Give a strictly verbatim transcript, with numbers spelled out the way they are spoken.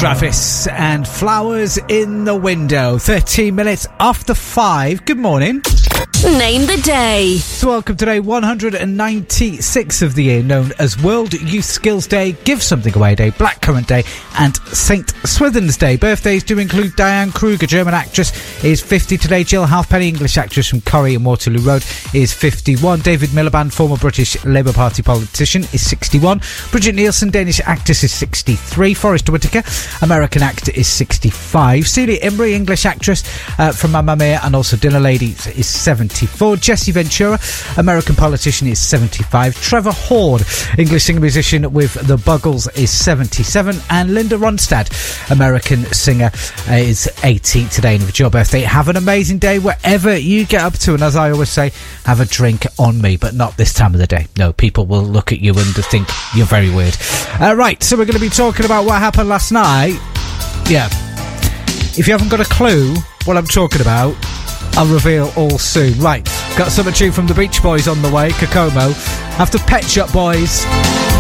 Travis and Flowers in the Window. thirteen minutes after five. Good morning. Name the day. So welcome to day one hundred ninety-six of the year, known as World Youth Skills Day, Give Something Away Day, Blackcurrant Day and Saint Swithin's Day. Birthdays do include Diane Kruger, German actress, is fifty today. Jill Halfpenny, English actress from Corrie and Waterloo Road, is fifty-one. David Miliband, former British Labour Party politician, is sixty-one. Bridget Nielsen, Danish actress, is sixty-three. Forrest Whitaker, American actor, is sixty-five. Celia Imrie, English actress uh, from Mamma Mia and also Dinner Lady, is seventy-four. Jesse Ventura, American politician, is seventy-five. Trevor Horde, English singer-musician with The Buggles, is seventy-seven. And Linda Ronstadt, American singer, uh, is eighty today. And with your birthday, have an amazing day wherever you get up to. And as I always say, have a drink on me, but not this time of the day. No, people will look at you and think you're very weird. Uh, right, so we're going to be talking about what happened last night. Yeah. If you haven't got a clue what I'm talking about, I'll reveal all soon. Right, got some tune from the Beach Boys on the way, Kokomo, after Pet Shop Boys.